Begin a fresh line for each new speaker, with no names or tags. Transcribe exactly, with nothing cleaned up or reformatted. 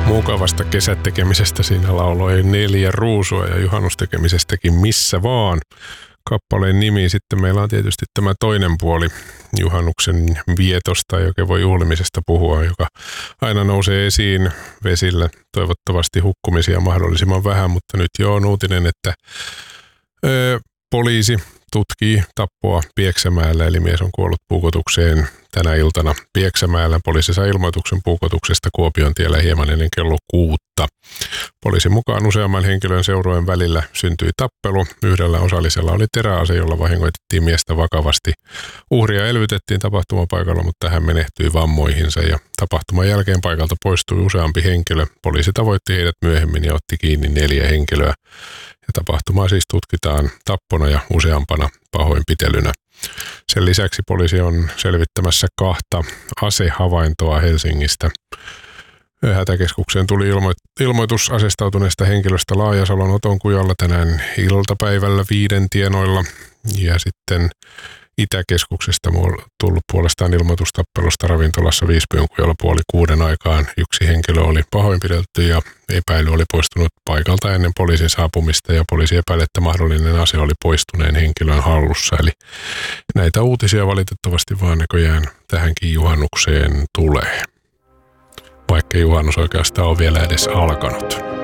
Mukavasta kesätekemisestä siinä lauloi Neljä Ruusua ja juhannustekemisestäkin Missä vaan. Kappaleen nimi. Sitten meillä on tietysti tämä toinen puoli juhannuksen vietosta, joka voi juhlimisesta puhua, joka aina nousee esiin vesillä. Toivottavasti hukkumisia mahdollisimman vähän, mutta nyt jo on uutinen, että ö, poliisi tutkii tappoa Pieksämäellä, eli mies on kuollut puukotukseen tänä iltana Pieksämäellä. Poliisi sai ilmoituksen puukotuksesta Kuopion tiellä hieman ennen kello kuutta. Poliisin mukaan useamman henkilön seurojen välillä syntyi tappelu. Yhdellä osallisella oli teräase, jolla vahingoitettiin miestä vakavasti. Uhria elvytettiin tapahtumapaikalla, mutta hän menehtyi vammoihinsa ja tapahtuman jälkeen paikalta poistui useampi henkilö. Poliisi tavoitti heidät myöhemmin ja otti kiinni neljä henkilöä. Ja tapahtumaa siis tutkitaan tappona ja useampana pahoinpitelynä. Sen lisäksi poliisi on selvittämässä kahta asehavaintoa Helsingistä. Hätäkeskukseen tuli ilmo- ilmoitus asestautuneesta henkilöstä Laajasalon Otonkujalla tänään iltapäivällä viiden tienoilla. Ja sitten Itäkeskuksesta tullut puolestaan ilmoitus tappelusta ravintolassa Viispynkujalla puoli kuuden aikaan. Yksi henkilö oli pahoinpidelty ja epäily oli poistunut paikalta ennen poliisin saapumista ja poliisi epäili, että mahdollinen ase oli poistuneen henkilön hallussa. Eli näitä uutisia valitettavasti vaan näköjään tähänkin juhannukseen tulee, vaikka juhannus oikeastaan on vielä edes alkanut.